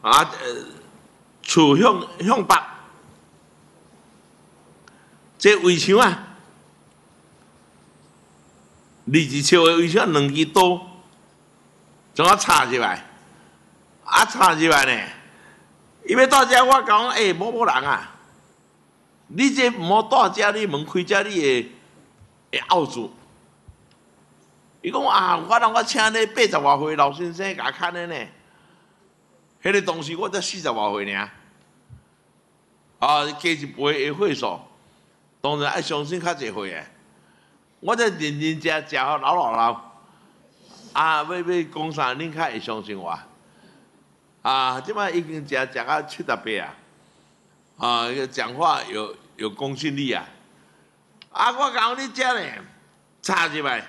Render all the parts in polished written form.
厝向北，这围墙啊，22尺的围墙2支刀，将我插入来，插入来呢，伊要到遮，我讲某人啊，你这毋好到遮，你门开遮，你会拗住。伊讲我请你80外岁老先生甲看的呢，迄个当时我才40外岁尔，加一倍的岁数，当然爱相信较侪岁诶。我才认真食好老，要讲啥，恁较会相信我。即摆已经食到70、80啊，讲话有公信力啊。我讲你遮呢，插入来。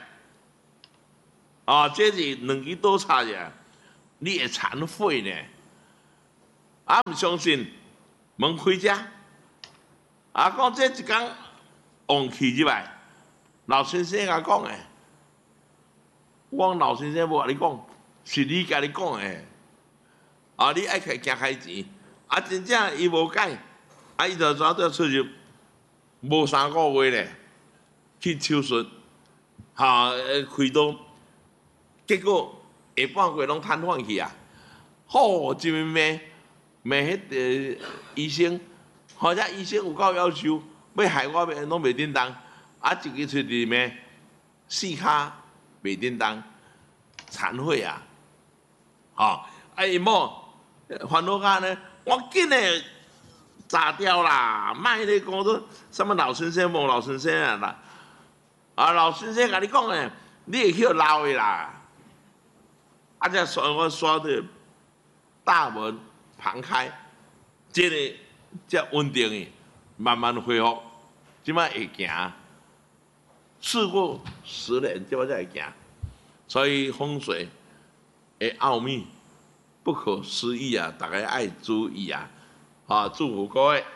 这是2支刀插入来，你会残废呢。毋相信，门开遮。讲这一天旺气入来，老先生甲讲诶，我老先生无甲你讲，是你甲你讲诶。你爱惊开钱，真正伊无解，伊就怎对出入，无3个月咧，去手术，开刀。结果下半月拢瘫痪去啊！一面骂迄个医生，遮医生有够要求，要害我拢袂叮当，一个喙里面4骹袂叮当，残废啊！伊某烦恼甲呢，我紧诶炸掉啦！莫咧讲说什么老先生无老先生啊啦！老先生甲你讲诶，你会去闹诶啦！才我刷的大门旁开，这个才稳定的，慢慢恢复。即摆会行，试过10年，即摆才会行。所以风水的奥秘不可思议啊！大家爱注意啊！祝福各位。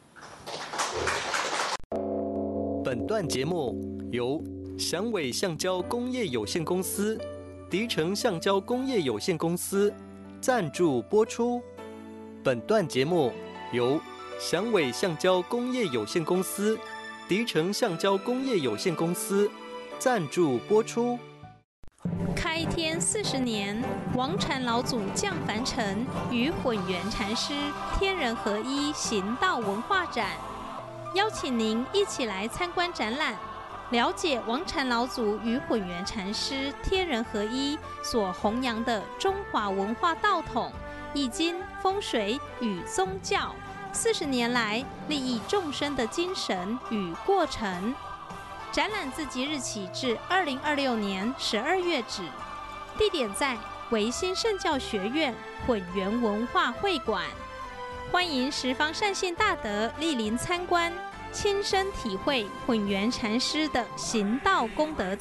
本段节目由祥伟橡胶工业有限公司、迪诚橡胶工业有限公司赞助播出。本段节目由祥伟橡胶工业有限公司、迪诚橡胶工业有限公司赞助播出。 开天40年，王禅老祖降凡尘，与混元禅师天人合一行道文化展，邀请您一起来参观展览，了解王禅老祖与混元禅师天人合一所弘扬的中华文化道统、易经、风水与宗教40年来利益众生的精神与过程。展览自即日起至2026年12月止，地点在维新圣教学院混元文化会馆，欢迎十方善信大德莅临参观，亲身体会混元禅师的行道功德体。